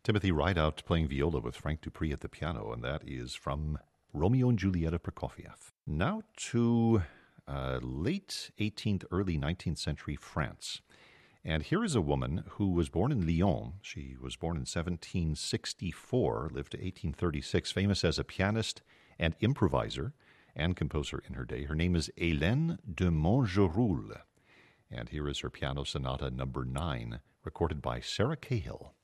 Timothy Rideout playing viola with Frank Dupree at the piano, and that is from Romeo and Juliet of Prokofiev. Now to late 18th, early 19th century France. And here is a woman who was born in Lyon. She was born in 1764, lived to 1836, famous as a pianist and improviser and composer in her day. Her name is Hélène de Montgeroul. And here is her piano sonata number 9, recorded by Sarah Cahill.